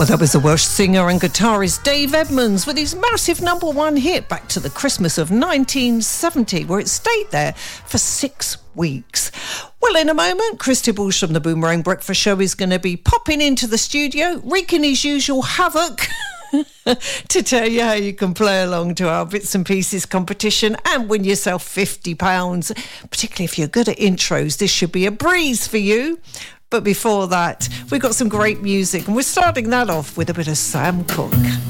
Well, that was the Welsh singer and guitarist Dave Edmunds with his massive number one hit back to the Christmas of 1970, where it stayed there for 6 weeks. Well, in a moment, Chris Tibbles from the Boomerang Breakfast Show is going to be popping into the studio, wreaking his usual havoc to tell you how you can play along to our Bits and Pieces competition and win yourself £50. Particularly if you're good at intros, this should be a breeze for you. But before that, we've got some great music, and we're starting that off with a bit of Sam Cooke.